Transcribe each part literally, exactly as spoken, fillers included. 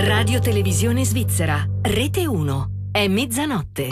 Radio Televisione Svizzera, Rete uno. È mezzanotte.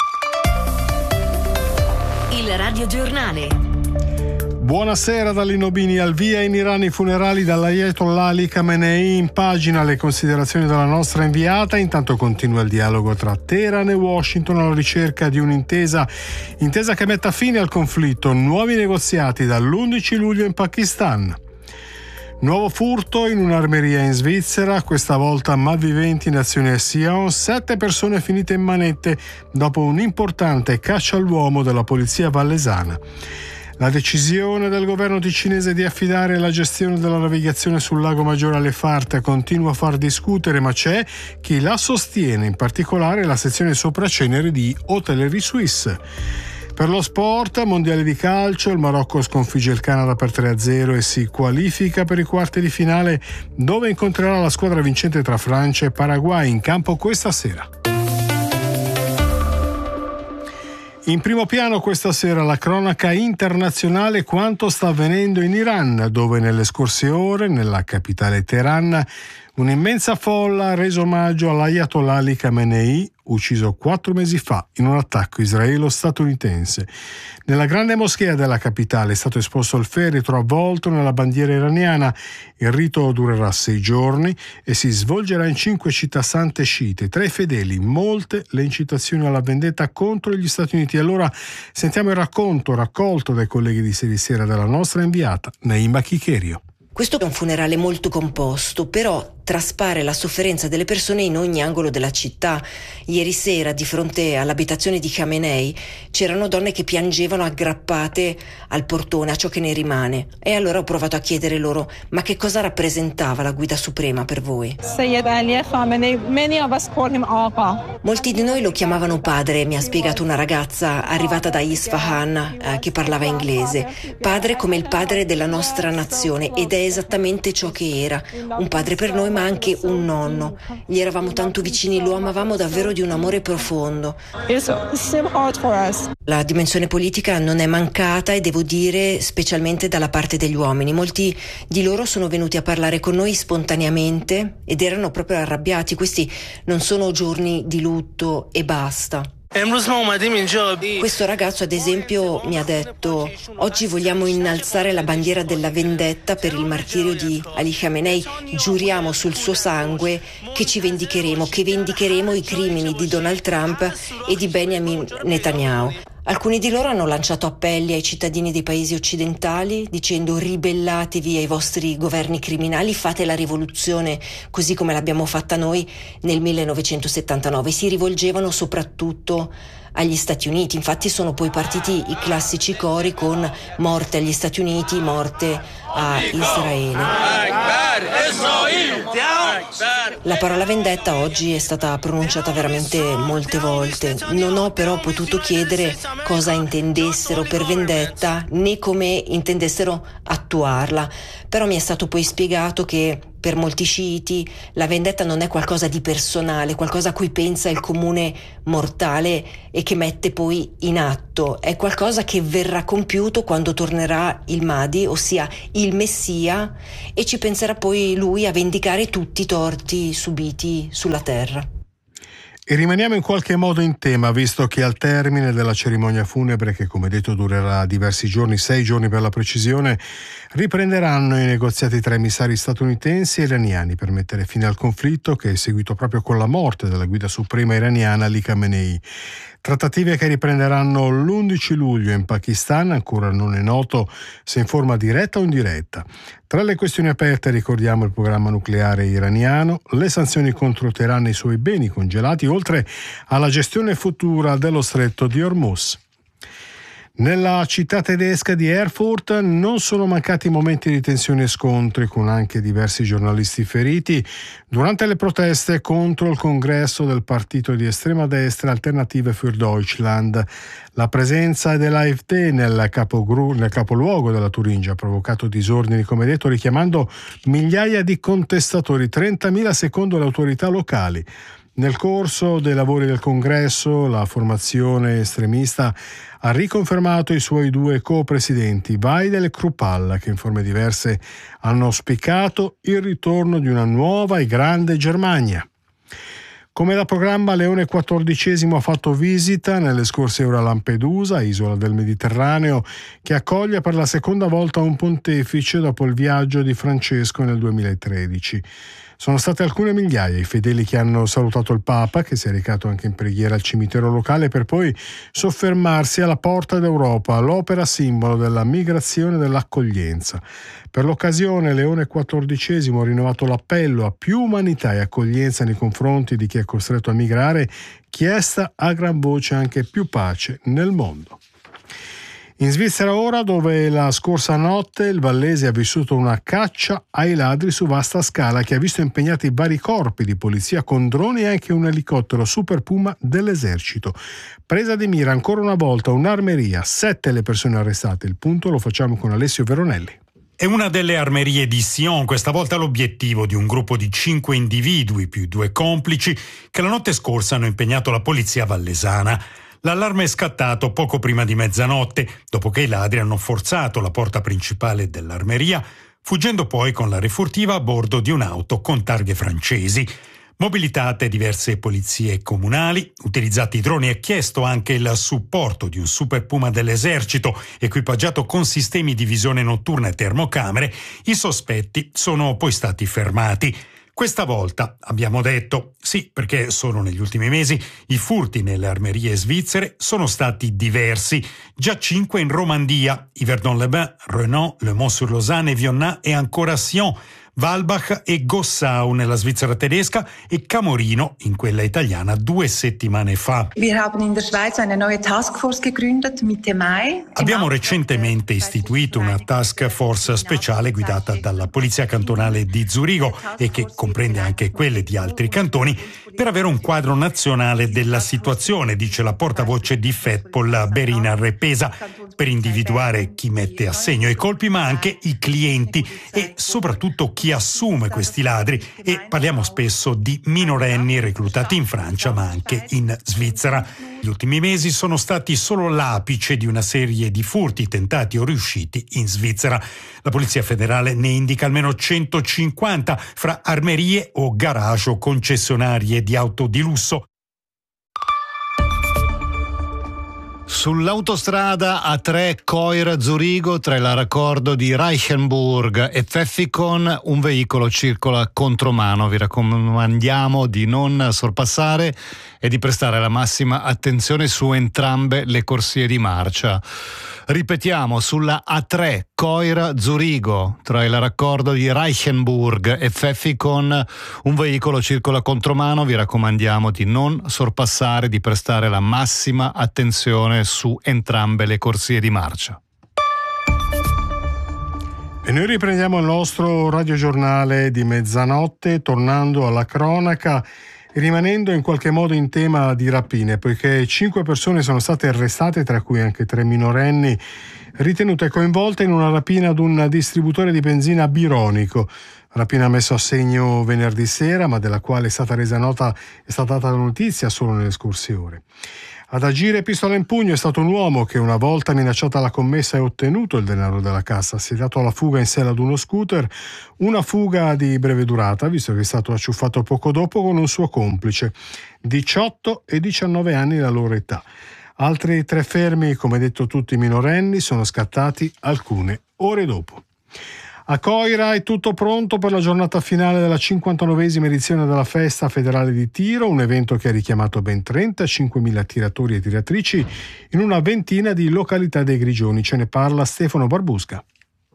Il radiogiornale. Buonasera dall'I Nobini. Al via in Iran i funerali dall'Ayatollah Ali Khamenei. In pagina le considerazioni della nostra inviata. Intanto continua il dialogo tra Teheran e Washington alla ricerca di un'intesa intesa che metta fine al conflitto. Nuovi negoziati dall'undici luglio in Pakistan. Nuovo furto in un'armeria in Svizzera, questa volta malviventi in azione a Sion, sette persone finite in manette dopo un importante caccia all'uomo della polizia vallesana. La decisione del governo ticinese di affidare la gestione della navigazione sul lago Maggiore alle Farte continua a far discutere, ma c'è chi la sostiene, in particolare la sezione Sopracenere di Hotellerie Suisse. Per lo sport, mondiale di calcio, il Marocco sconfigge il Canada per tre a zero e si qualifica per i quarti di finale, dove incontrerà la squadra vincente tra Francia e Paraguay in campo questa sera. In primo piano questa sera la cronaca internazionale, quanto sta avvenendo in Iran, dove nelle scorse ore, nella capitale Teheran, un'immensa folla ha reso omaggio all'Ayatollah Ali Khamenei, ucciso quattro mesi fa in un attacco israelo-statunitense. Nella grande moschea della capitale è stato esposto il feretro avvolto nella bandiera iraniana. Il rito durerà sei giorni e si svolgerà in cinque città sante sciite. Tra i fedeli molte le incitazioni alla vendetta contro gli Stati Uniti. Allora sentiamo il racconto raccolto dai colleghi di Ieri Sera dalla nostra inviata Naima Chicherio. Questo è un funerale molto composto, però traspare la sofferenza delle persone in ogni angolo della città. Ieri sera, di fronte all'abitazione di Khamenei, c'erano donne che piangevano aggrappate al portone, a ciò che ne rimane. E allora ho provato a chiedere loro: ma che cosa rappresentava la guida suprema per voi? Molti di noi lo chiamavano padre, mi ha spiegato una ragazza arrivata da Isfahan eh, che parlava inglese. Padre come il padre della nostra nazione, ed è esattamente ciò che era. Un padre per noi, ma anche un nonno. Gli eravamo tanto vicini, lo amavamo davvero di un amore profondo. La dimensione politica non è mancata, e devo dire specialmente dalla parte degli uomini. Molti di loro sono venuti a parlare con noi spontaneamente ed erano proprio arrabbiati. Questi non sono giorni di lutto e basta. Questo ragazzo, ad esempio, mi ha detto: oggi vogliamo innalzare la bandiera della vendetta per il martirio di Ali Khamenei. Giuriamo sul suo sangue che ci vendicheremo, che vendicheremo i crimini di Donald Trump e di Benjamin Netanyahu. Alcuni di loro hanno lanciato appelli ai cittadini dei paesi occidentali dicendo: ribellatevi ai vostri governi criminali, fate la rivoluzione così come l'abbiamo fatta noi nel millenovecentosettantanove. Si rivolgevano soprattutto agli Stati Uniti, infatti sono poi partiti i classici cori con morte agli Stati Uniti, morte a Israele. La parola vendetta oggi è stata pronunciata veramente molte volte. Non ho però potuto chiedere cosa intendessero per vendetta né come intendessero attuarla, però mi è stato poi spiegato che per molti sciiti la vendetta non è qualcosa di personale, qualcosa a cui pensa il comune mortale e che mette poi in atto. È qualcosa che verrà compiuto quando tornerà il Mahdi, ossia il Messia, e ci penserà poi lui a vendicare tutti i torti subiti sulla terra. E rimaniamo in qualche modo in tema, visto che al termine della cerimonia funebre, che come detto durerà diversi giorni, sei giorni per la precisione, riprenderanno i negoziati tra emissari statunitensi e iraniani per mettere fine al conflitto che è seguito proprio con la morte della guida suprema iraniana Ali Khamenei. Trattative che riprenderanno l'undici luglio in Pakistan, ancora non è noto se in forma diretta o indiretta. Tra le questioni aperte ricordiamo il programma nucleare iraniano, le sanzioni contro Teheran e i suoi beni congelati, oltre alla gestione futura dello stretto di Hormuz. Nella città tedesca di Erfurt non sono mancati momenti di tensione e scontri, con anche diversi giornalisti feriti durante le proteste contro il congresso del partito di estrema destra Alternative für Deutschland. La presenza dell'A F D nel, capogru- nel capoluogo della Turingia ha provocato disordini, come detto, richiamando migliaia di contestatori, trentamila secondo le autorità locali. Nel corso dei lavori del congresso, la formazione estremista ha riconfermato i suoi due co-presidenti, Weidel e Krupalla, che in forme diverse hanno auspicato il ritorno di una nuova e grande Germania. Come da programma, Leone quattordicesimo ha fatto visita nelle scorse ore a Lampedusa, isola del Mediterraneo, che accoglie per la seconda volta un pontefice dopo il viaggio di Francesco nel duemilatredici. Sono state alcune migliaia i fedeli che hanno salutato il Papa, che si è recato anche in preghiera al cimitero locale, per poi soffermarsi alla Porta d'Europa, l'opera simbolo della migrazione e dell'accoglienza. Per l'occasione Leone quattordicesimo ha rinnovato l'appello a più umanità e accoglienza nei confronti di chi è costretto a migrare, chiesta a gran voce anche più pace nel mondo. In Svizzera ora, dove la scorsa notte il Vallese ha vissuto una caccia ai ladri su vasta scala che ha visto impegnati vari corpi di polizia con droni e anche un elicottero Super Puma dell'esercito. Presa di mira ancora una volta un'armeria, sette le persone arrestate. Il punto lo facciamo con Alessio Veronelli. È una delle armerie di Sion, questa volta l'obiettivo di un gruppo di cinque individui più due complici che la notte scorsa hanno impegnato la polizia vallesana. L'allarme è scattato poco prima di mezzanotte, dopo che i ladri hanno forzato la porta principale dell'armeria, fuggendo poi con la refurtiva a bordo di un'auto con targhe francesi. Mobilitate diverse polizie comunali, utilizzati i droni e chiesto anche il supporto di un Super Puma dell'esercito equipaggiato con sistemi di visione notturna e termocamere, i sospetti sono poi stati fermati. Questa volta abbiamo detto sì, perché solo negli ultimi mesi i furti nelle armerie svizzere sono stati diversi, già cinque in Romandia, Yverdon-les-Bains, Renan, Le Mans-sur-Lausanne, Vionnat e ancora Sion, Walbach e Gossau nella Svizzera tedesca e Camorino in quella italiana due settimane fa. Abbiamo recentemente istituito una task force speciale guidata dalla Polizia Cantonale di Zurigo e che comprende anche quelle di altri cantoni per avere un quadro nazionale della situazione, dice la portavoce di Fedpol Berina Repesa, per individuare chi mette a segno i colpi ma anche i clienti e soprattutto chi assume questi ladri, e parliamo spesso di minorenni reclutati in Francia ma anche in Svizzera. Gli ultimi mesi sono stati solo l'apice di una serie di furti tentati o riusciti in Svizzera. La Polizia Federale ne indica almeno centocinquanta fra armerie o garage o concessionarie di auto di lusso. Sull'autostrada A tre Coir-Zurigo tra il raccordo di Reichenburg e Pfäffikon un veicolo circola contromano. Vi raccomandiamo di non sorpassare e di prestare la massima attenzione su entrambe le corsie di marcia. Ripetiamo, sulla A tre Coir-Zurigo tra il raccordo di Reichenburg e Pfäffikon un veicolo circola contromano. Vi raccomandiamo di non sorpassare, di prestare la massima attenzione su entrambe le corsie di marcia. E noi riprendiamo il nostro radiogiornale di mezzanotte tornando alla cronaca e rimanendo in qualche modo in tema di rapine, poiché cinque persone sono state arrestate, tra cui anche tre minorenni, ritenute coinvolte in una rapina ad un distributore di benzina bironico. Rapina messa a segno venerdì sera, ma della quale è stata resa nota, è stata data la notizia solo nelle scorse ore. Ad agire pistola in pugno è stato un uomo che, una volta minacciata la commessa e ottenuto il denaro della cassa, si è dato alla fuga in sella ad uno scooter, una fuga di breve durata, visto che è stato acciuffato poco dopo con un suo complice. diciotto e diciannove anni la loro età. Altri tre fermi, come detto tutti minorenni, sono scattati alcune ore dopo. A Coira è tutto pronto per la giornata finale della cinquantanovesima edizione della Festa Federale di Tiro, un evento che ha richiamato ben trentacinquemila tiratori e tiratrici in una ventina di località dei Grigioni. Ce ne parla Stefano Barbusca.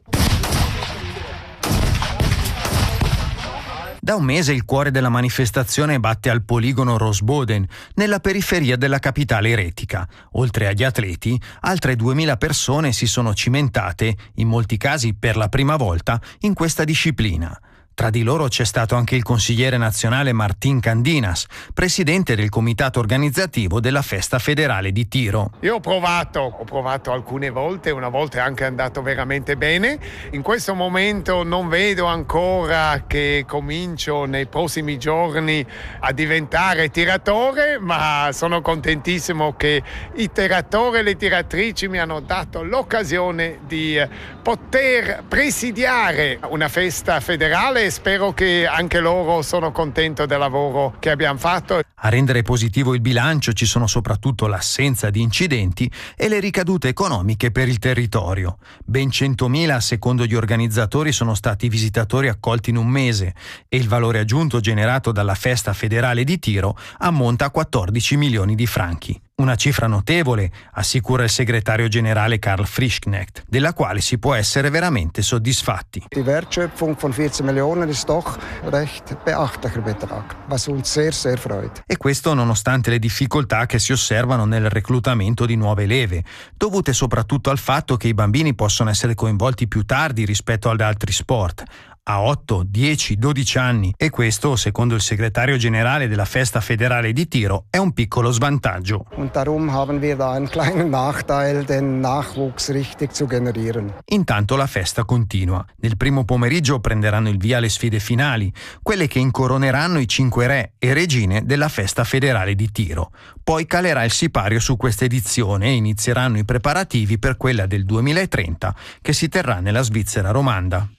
Da un mese il cuore della manifestazione batte al poligono Rosboden, nella periferia della capitale eretica. Oltre agli atleti, altre duemila persone si sono cimentate, in molti casi per la prima volta, in questa disciplina. Tra di loro c'è stato anche il consigliere nazionale Martín Candinas, presidente del comitato organizzativo della festa federale di Tiro. Io ho provato, ho provato alcune volte, una volta è anche andato veramente bene. In questo momento non vedo ancora che comincio nei prossimi giorni a diventare tiratore, ma sono contentissimo che i tiratori e le tiratrici mi hanno dato l'occasione di poter presidiare una festa federale e spero che anche loro sono contento del lavoro che abbiamo fatto. A rendere positivo il bilancio ci sono soprattutto l'assenza di incidenti e le ricadute economiche per il territorio. Ben centomila, secondo gli organizzatori, sono stati i visitatori accolti in un mese e il valore aggiunto generato dalla festa federale di Tiro ammonta a quattordici milioni di franchi. Una cifra notevole, assicura il segretario generale Karl Frischknecht, della quale si può essere veramente soddisfatti. Die Wertschöpfung von vierzehn Millionen ist doch recht beachtlicher Betrag, was uns sehr, sehr freut. E questo nonostante le difficoltà che si osservano nel reclutamento di nuove leve, dovute soprattutto al fatto che i bambini possono essere coinvolti più tardi rispetto ad altri sport, a otto, dieci, dodici anni, e questo, secondo il segretario generale della festa federale di Tiro, è un piccolo svantaggio. Und darum haben wir da einen kleinen Nachteil, den Nachwuchs richtig zu generieren. Intanto la festa continua. Nel primo pomeriggio prenderanno il via le sfide finali, quelle che incoroneranno i cinque re e regine della festa federale di Tiro. Poi calerà il sipario su questa edizione e inizieranno i preparativi per quella del duemilatrenta, che si terrà nella Svizzera romanda.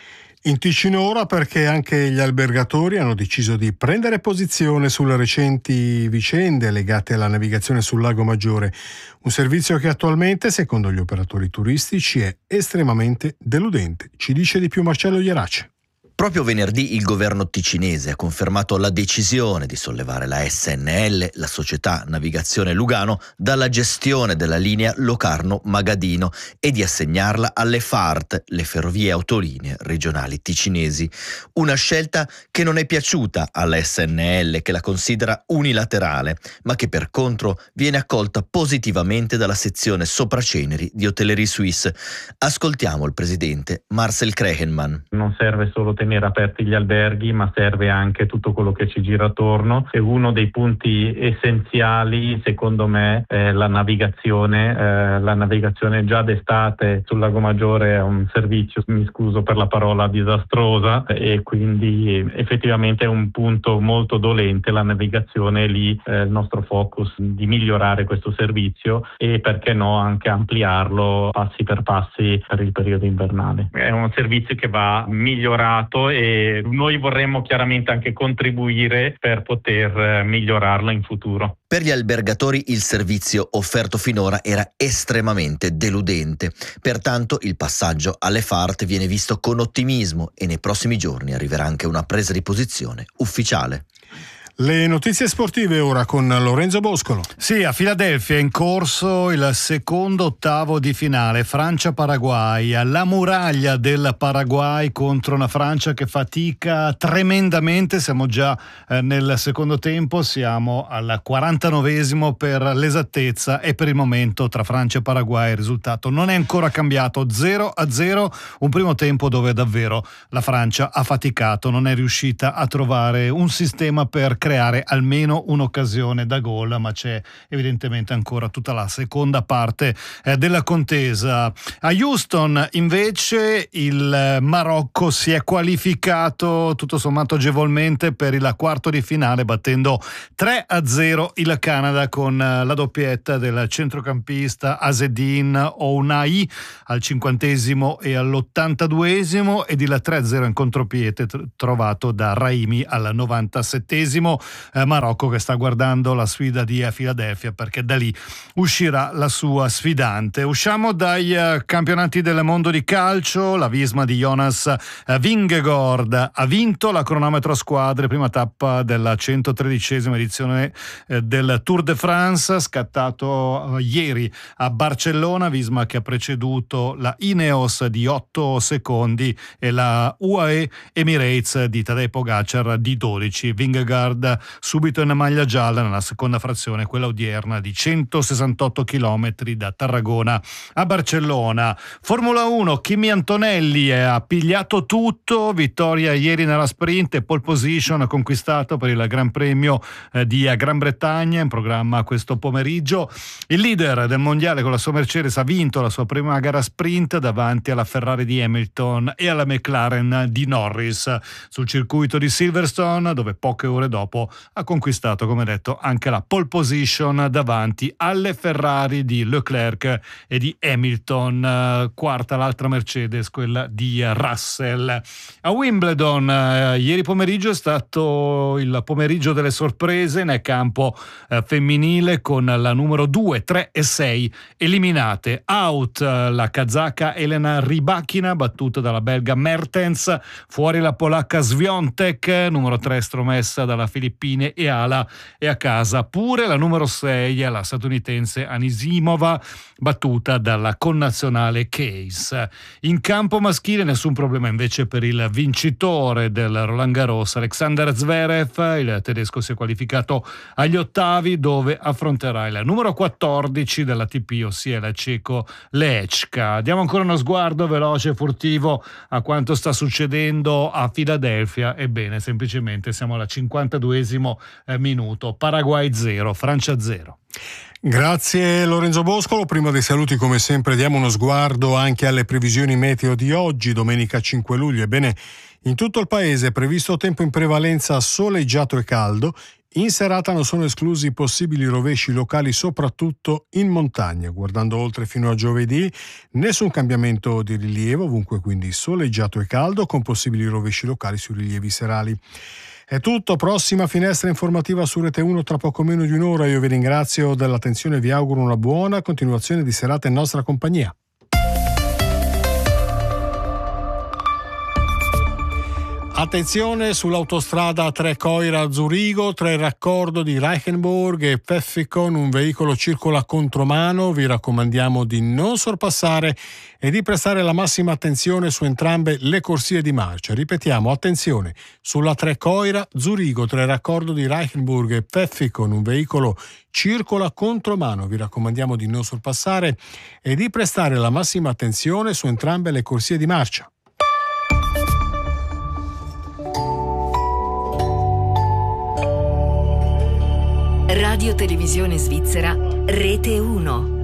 In Ticino ora, perché anche gli albergatori hanno deciso di prendere posizione sulle recenti vicende legate alla navigazione sul Lago Maggiore, un servizio che attualmente, secondo gli operatori turistici, è estremamente deludente. Ci dice di più Marcello Ierace. Proprio venerdì il governo ticinese ha confermato la decisione di sollevare la S N L, la società Navigazione Lugano, dalla gestione della linea Locarno-Magadino e di assegnarla alle F A R T, le ferrovie autolinee regionali ticinesi. Una scelta che non è piaciuta alla S N L, che la considera unilaterale, ma che per contro viene accolta positivamente dalla sezione Sopraceneri di Hotellerie Suisse. Ascoltiamo il presidente Marcel Krehenmann. Non serve solo tenere aperti gli alberghi, ma serve anche tutto quello che ci gira attorno, e uno dei punti essenziali secondo me è la navigazione. Eh, la navigazione già d'estate sul Lago Maggiore è un servizio, mi scuso per la parola, disastrosa, e quindi effettivamente è un punto molto dolente la navigazione. Lì eh, il nostro focus di migliorare questo servizio e perché no anche ampliarlo passi per passi per il periodo invernale. È un servizio che va migliorato e noi vorremmo chiaramente anche contribuire per poter migliorarlo in futuro. Per gli albergatori il servizio offerto finora era estremamente deludente, pertanto il passaggio alle F A R T viene visto con ottimismo e nei prossimi giorni arriverà anche una presa di posizione ufficiale. Le notizie sportive ora con Lorenzo Boscolo. Sì, a Filadelfia è in corso il secondo ottavo di finale Francia-Paraguay. La muraglia del Paraguay contro una Francia che fatica tremendamente. Siamo già eh, nel secondo tempo, siamo al quarantanovesimo per l'esattezza, e per il momento tra Francia e Paraguay il risultato non è ancora cambiato, zero a zero, un primo tempo dove davvero la Francia ha faticato, non è riuscita a trovare un sistema per creare almeno un'occasione da gol, ma c'è evidentemente ancora tutta la seconda parte eh, della contesa. A Houston invece il Marocco si è qualificato tutto sommato agevolmente per il quarto di finale, battendo tre a zero il Canada con la doppietta del centrocampista Azzedine Ounahi al cinquantesimo e all'ottantaduesimo ed il tre a zero in contropiede trovato da Raimi al novantasettesimo. Eh, Marocco che sta guardando la sfida di Filadelfia, perché da lì uscirà la sua sfidante. Usciamo dai eh, campionati del mondo di calcio. La Visma di Jonas eh, Vingegaard ha vinto la cronometro a squadre, prima tappa della centotredicesima edizione eh, del Tour de France, scattato eh, ieri a Barcellona. Visma che ha preceduto la Ineos di otto secondi e la U A E Emirates di Tadej Pogacar di dodici. Vingegaard Etihad, subito in maglia gialla nella seconda frazione, quella odierna di centosessantotto chilometri da Tarragona a Barcellona. Formula uno, Kimi Antonelli ha pigliato tutto, vittoria ieri nella sprint e pole position ha conquistato per il Gran Premio di Gran Bretagna, in programma questo pomeriggio. Il leader del mondiale con la sua Mercedes ha vinto la sua prima gara sprint davanti alla Ferrari di Hamilton e alla McLaren di Norris sul circuito di Silverstone, dove poche ore dopo ha conquistato, come detto, anche la pole position davanti alle Ferrari di Leclerc e di Hamilton. Quarta l'altra Mercedes, quella di Russell. A Wimbledon eh, ieri pomeriggio è stato il pomeriggio delle sorprese nel campo eh, femminile, con la numero due, tre e sei eliminate. Out eh, la kazaka Elena Rybakina, battuta dalla belga Mertens, fuori la polacca Swiatek, numero tre stromessa dalla Filippine e Ala, e a casa pure la numero sei, la statunitense Anisimova, battuta dalla connazionale Case. In campo maschile nessun problema invece per il vincitore del Roland Garros, Alexander Zverev. Il tedesco si è qualificato agli ottavi, dove affronterà il numero quattordici della T P, ossia il ceco Lechka. Diamo ancora uno sguardo veloce e furtivo a quanto sta succedendo a Filadelfia. Ebbene, semplicemente siamo al cinquantaduesimo minuto. Paraguay zero, Francia zero. Grazie Lorenzo Boscolo. Prima dei saluti, come sempre, diamo uno sguardo anche alle previsioni meteo di oggi, domenica cinque luglio. Ebbene, in tutto il paese è previsto tempo in prevalenza soleggiato e caldo. In serata non sono esclusi possibili rovesci locali, soprattutto in montagna. Guardando oltre fino a giovedì, nessun cambiamento di rilievo, ovunque quindi soleggiato e caldo, con possibili rovesci locali sui rilievi serali. È tutto, prossima finestra informativa su Rete uno tra poco meno di un'ora. Io vi ringrazio dell'attenzione e vi auguro una buona continuazione di serata in nostra compagnia. Attenzione sull'autostrada tre Coira Zurigo, tra il raccordo di Reichenburg e Pfäffikon un veicolo circola a contromano, vi raccomandiamo di non sorpassare e di prestare la massima attenzione su entrambe le corsie di marcia. Ripetiamo, attenzione, sulla tre Coira Zurigo, tra il raccordo di Reichenburg e Pfäffikon un veicolo circola a contromano, vi raccomandiamo di non sorpassare e di prestare la massima attenzione su entrambe le corsie di marcia. Radio Televisione Svizzera, Rete uno.